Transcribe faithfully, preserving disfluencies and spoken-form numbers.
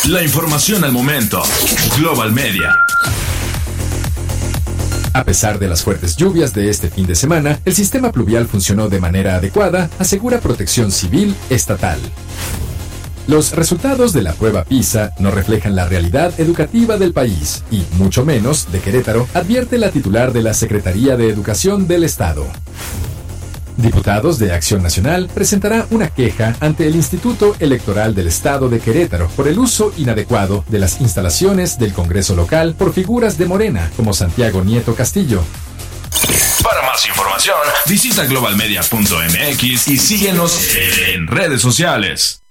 La información al momento. Global Media. A pesar de las fuertes lluvias de este fin de semana, el sistema pluvial funcionó de manera adecuada, asegura Protección Civil Estatal. Los resultados de la prueba PISA no reflejan la realidad educativa del país, y mucho menos de Querétaro, advierte la titular de la Secretaría de Educación del Estado. Diputados de Acción Nacional presentará una queja ante el Instituto Electoral del Estado de Querétaro por el uso inadecuado de las instalaciones del Congreso local por figuras de Morena, como Santiago Nieto Castillo. Para más información, visita global media punto m x y síguenos en redes sociales.